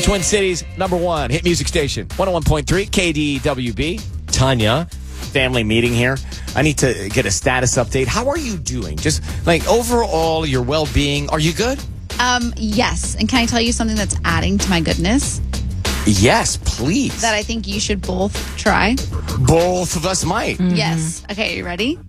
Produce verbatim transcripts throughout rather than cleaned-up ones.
Twin Cities, number one hit music station, one oh one point three K D W B. Tanya, family meeting here. I need to get a status update. How are you doing? Just like overall, your well-being. Are you good? Um, yes. And can I tell you something that's adding to my goodness? Yes, please. That I think you should both try. Both of us might. Mm-hmm. Yes. Okay, are you ready?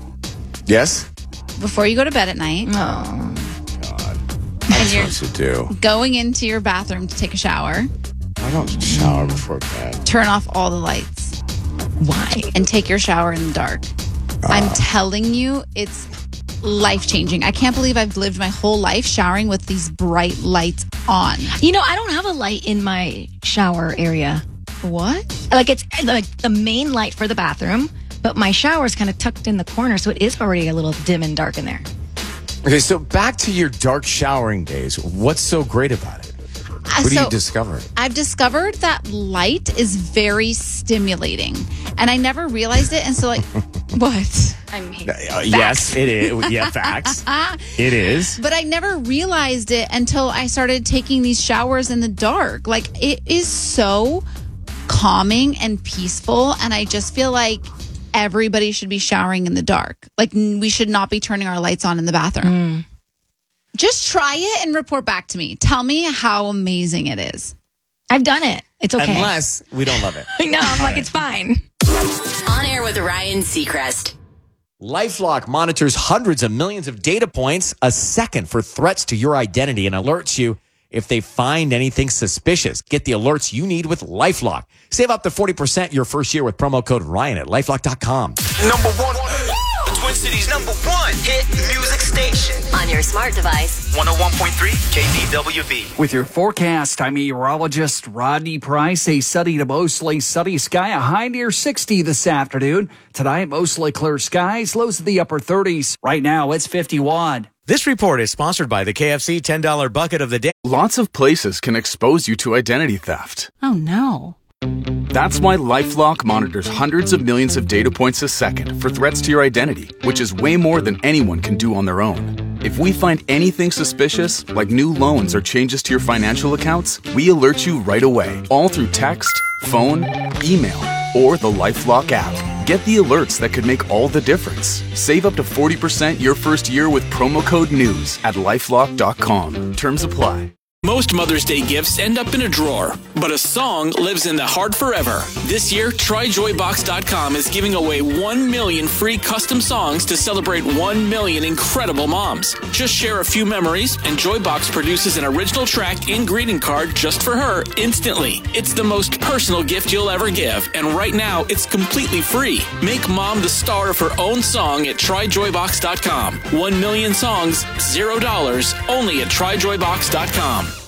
Yes. Before you go to bed at night. Oh. God. And you're supposed to do. going into your bathroom to take a shower. I don't shower before bed. Turn off all the lights. Why? And take your shower in the dark. Uh. I'm telling you, it's life-changing. I can't believe I've lived my whole life showering with these bright lights on. You know, I don't have a light in my shower area. What? Like, it's like the main light for the bathroom, but my shower is kind of tucked in the corner, so it is already a little dim and dark in there. Okay, so back to your dark showering days. What's so great about it? What do so, you discover? I've discovered that light is very stimulating, and I never realized it. And so, like, what? I mean, uh, yes, it is. Yeah, facts. It is. But I never realized it until I started taking these showers in the dark. Like, it is so calming and peaceful, and I just feel like everybody should be showering in the dark. Like, we should not be turning our lights on in the bathroom. Mm. Just try it and report back to me. Tell me how amazing it is. I've done it. It's okay. Unless we don't love it. No, I'm like, it's fine. On air with Ryan Seacrest. LifeLock monitors hundreds of millions of data points a second for threats to your identity and alerts you if they find anything suspicious. Get the alerts you need with LifeLock. Save up to forty percent your first year with promo code Ryan at lifelock dot com. Number one. The Twin Cities number one hit music station. On your smart device. one oh one point three K D W B. With your forecast, I'm meteorologist Rodney Price. A sunny to mostly sunny sky, a high near sixty this afternoon. Tonight, mostly clear skies, lows in the upper thirties. Right now, it's fifty-one. This report is sponsored by the K F C ten dollar bucket of the day. Lots of places can expose you to identity theft. Oh, no. That's why LifeLock monitors hundreds of millions of data points a second for threats to your identity, which is way more than anyone can do on their own. If we find anything suspicious, like new loans or changes to your financial accounts, we alert you right away, all through text, phone, email, or the LifeLock app. Get the alerts that could make all the difference. Save up to forty percent your first year with promo code NEWS at lifelock dot com. Terms apply. Most Mother's Day gifts end up in a drawer, but a song lives in the heart forever. This year, try joy box dot com is giving away one million free custom songs to celebrate one million incredible moms. Just share a few memories, and Joybox produces an original track and greeting card just for her instantly. It's the most personal gift you'll ever give, and right now, it's completely free. Make mom the star of her own song at try joy box dot com. One million songs, zero dollars, only at try joy box dot com.